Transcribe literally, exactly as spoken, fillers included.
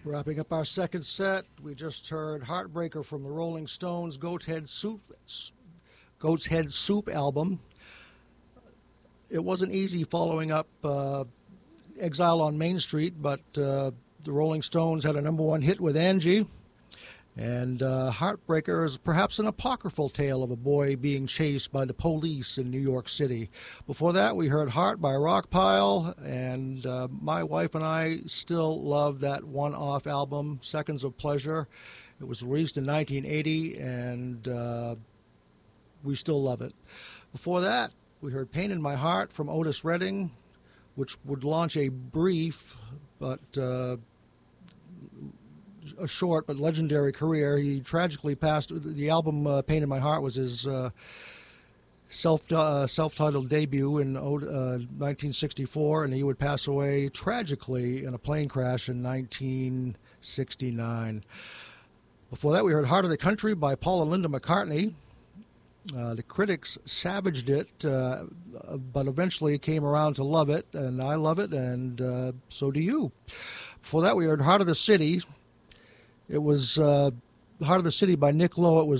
Wrapping up our second set, we just heard Heartbreaker from the Rolling Stones' Goat's Head Soup, Goat's Head Soup album. It wasn't easy following up uh, Exile on Main Street, but uh, the Rolling Stones had a number one hit with Angie. And uh, Heartbreaker is perhaps an apocryphal tale of a boy being chased by the police in New York City. Before that, we heard Heart by Rockpile, and uh, my wife and I still love that one-off album, Seconds of Pleasure. It was released in nineteen eighty, and uh, we still love it. Before that, we heard Pain in My Heart from Otis Redding, which would launch a brief but uh, a short but legendary career. He tragically passed. The album uh, Pain in My Heart was his uh, self, uh, self-titled debut in uh, nineteen sixty-four, and he would pass away tragically in a plane crash in nineteen sixty-nine. Before that, we heard Heart of the Country by Paul and Linda McCartney. Uh, the critics savaged it, uh, but eventually came around to love it, and I love it, and uh, so do you. Before that, we heard Heart of the City. It was uh, Heart of the City by Nick Lowe. It was